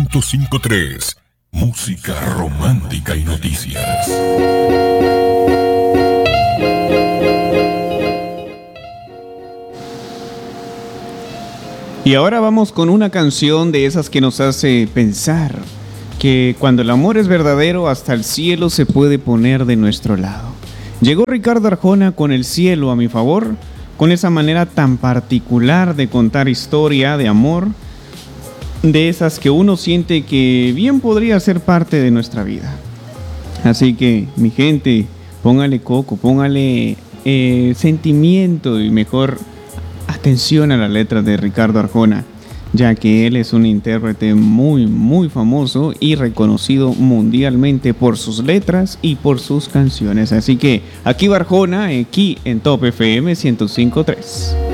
105.3, música romántica y noticias. Y ahora vamos con una canción de esas que nos hace pensar que cuando el amor es verdadero, hasta el cielo se puede poner de nuestro lado. Llegó Ricardo Arjona con El cielo a mi favor, con esa manera tan particular de contar historia de amor, de esas que uno siente que bien podría ser parte de nuestra vida. Así que, mi gente, póngale coco, póngale sentimiento y mejor atención a la letra de Ricardo Arjona, ya que él es un intérprete muy, muy famoso y reconocido mundialmente por sus letras y por sus canciones. Así que aquí va Arjona, aquí en Top FM 105.3.